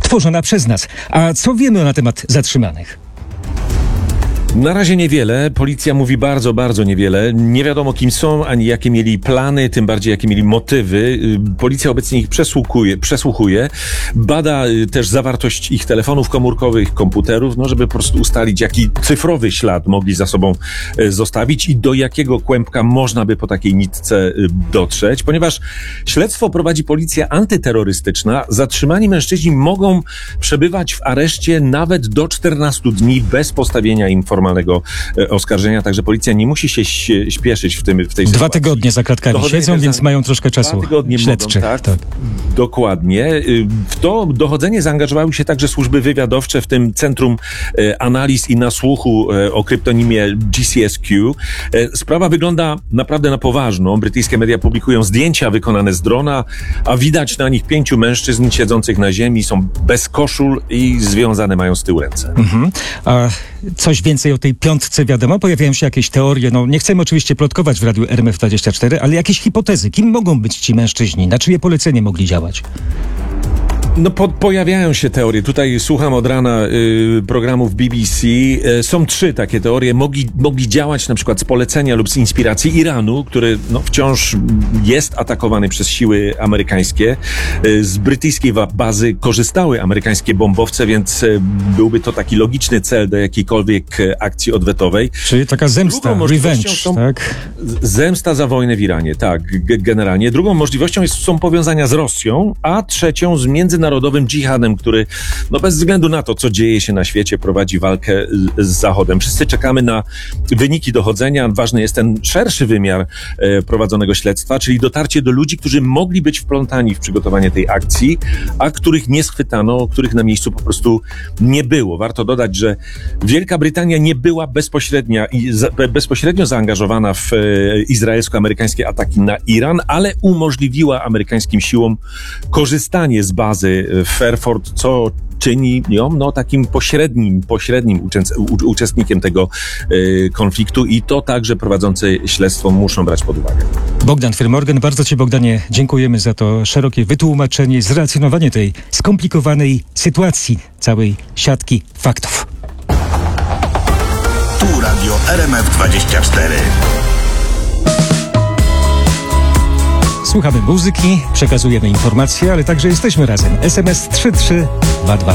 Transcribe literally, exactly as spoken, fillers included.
tworzona przez nas. A co wiemy na temat zatrzymanych? Na razie niewiele. Policja mówi bardzo, bardzo niewiele. Nie wiadomo, kim są, ani jakie mieli plany, tym bardziej jakie mieli motywy. Policja obecnie ich przesłuchuje, przesłuchuje. Bada też zawartość ich telefonów komórkowych, komputerów, no żeby po prostu ustalić, jaki cyfrowy ślad mogli za sobą zostawić i do jakiego kłębka można by po takiej nitce dotrzeć. Ponieważ śledztwo prowadzi policja antyterrorystyczna, zatrzymani mężczyźni mogą przebywać w areszcie nawet do czternastu dni bez postawienia im formalnego oskarżenia, także policja nie musi się śpieszyć w, tym, w tej sytuacji. Dwa tygodnie za kratkami Dochodzenie siedzą, więc za... mają troszkę czasu. Dwa tygodnie śledczych. Mogą, tak, tak. Dokładnie. W to dochodzenie zaangażowały się także służby wywiadowcze, w tym Centrum Analiz i Nasłuchu o kryptonimie G C S Q. Sprawa wygląda naprawdę na poważną. Brytyjskie media publikują zdjęcia wykonane z drona, a widać na nich pięciu mężczyzn siedzących na ziemi. Są bez koszul i związane mają z tyłu ręce. Mhm. A coś więcej o tej piątce wiadomo? Pojawiają się jakieś teorie, no nie chcemy oczywiście plotkować w Radiu R M F dwadzieścia cztery, ale jakieś hipotezy. Kim mogą być ci mężczyźni? Na czyje polecenie mogli działać? No po, pojawiają się teorie. Tutaj słucham od rana y, programów B B C. Y, są trzy takie teorie. Mogli, mogli działać na przykład z polecenia lub z inspiracji Iranu, który no, wciąż jest atakowany przez siły amerykańskie. Y, z brytyjskiej bazy korzystały amerykańskie bombowce, więc y, byłby to taki logiczny cel do jakiejkolwiek y, akcji odwetowej. Czyli taka zemsta, revenge, są, tak? Zemsta za wojnę w Iranie, tak, g- generalnie. Drugą możliwością jest, są powiązania z Rosją, a trzecią z międzynarodowym narodowym dżihadem, który no bez względu na to, co dzieje się na świecie, prowadzi walkę z Zachodem. Wszyscy czekamy na wyniki dochodzenia. Ważny jest ten szerszy wymiar e, prowadzonego śledztwa, czyli dotarcie do ludzi, którzy mogli być wplątani w przygotowanie tej akcji, a których nie schwytano, których na miejscu po prostu nie było. Warto dodać, że Wielka Brytania nie była bezpośrednia i za, bezpośrednio zaangażowana w e, izraelsko-amerykańskie ataki na Iran, ale umożliwiła amerykańskim siłom korzystanie z bazy w Fairford, co czyni ją no, takim pośrednim, pośrednim uczęs- u- uczestnikiem tego y, konfliktu i to także prowadzący śledztwo muszą brać pod uwagę. Bogdan Fyrmorgan, bardzo Ci, Bogdanie, dziękujemy za to szerokie wytłumaczenie, zrelacjonowanie tej skomplikowanej sytuacji, całej siatki faktów. Tu Radio R M F dwadzieścia cztery. Słuchamy muzyki, przekazujemy informacje, ale także jesteśmy razem. S M S trzy trzy dwa dwa.